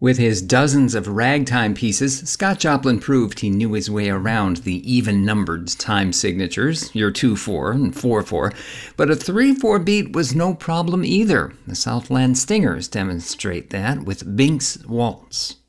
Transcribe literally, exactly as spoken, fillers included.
With his dozens of ragtime pieces, Scott Joplin proved he knew his way around the even-numbered time signatures, your two four and four four, but a three four beat was no problem either. The Southland Stingers demonstrate that with Bink's Waltz.